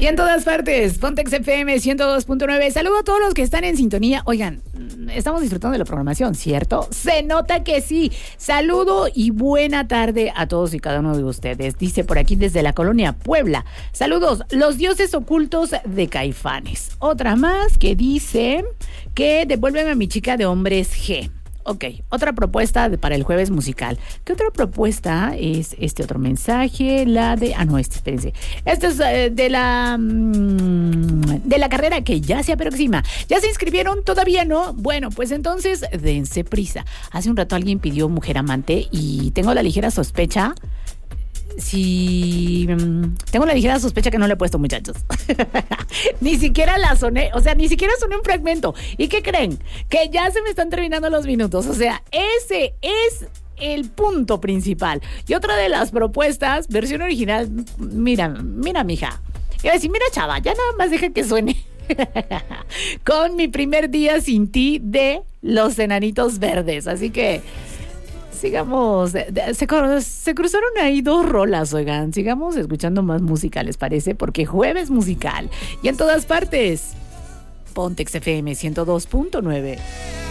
Y en todas partes, Pontex FM 102.9. Saludo a todos los que están en sintonía. Oigan, estamos disfrutando de la programación, ¿cierto? Se nota que sí. Saludo y buena tarde a todos y cada uno de ustedes. Dice por aquí desde la colonia Puebla. Saludos, los dioses ocultos de Caifanes. Otra más que dice que devuélveme a mi chica de hombres G. Ok, otra propuesta para el jueves musical. ¿Qué otra propuesta es este otro mensaje? La de... espérense. Esto es de la carrera que ya se aproxima. ¿Ya se inscribieron? ¿Todavía no? Bueno, pues entonces dense prisa. Hace un rato alguien pidió Mujer Amante y tengo la ligera sospecha... tengo la ligera sospecha que no le he puesto, muchachos. Ni siquiera la soné, ni siquiera soné un fragmento. ¿Y qué creen? Que ya se me están terminando los minutos. Ese es el punto principal. Y otra de las propuestas, versión original, mira, mija. Iba a decir, mira, chava, ya nada más deja que suene. Con Mi Primer Día Sin Ti de Los Enanitos Verdes. Así que sigamos, se cruzaron ahí dos rolas, oigan, sigamos escuchando más música, ¿les parece? Porque jueves musical y en todas partes, Pontex FM 102.9.